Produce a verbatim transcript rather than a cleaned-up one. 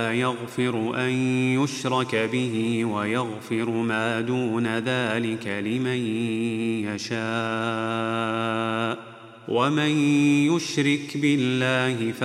يغفر أن يشرك به ويغفر ما دون ذلك لمن يشاء ومن يشرك بالله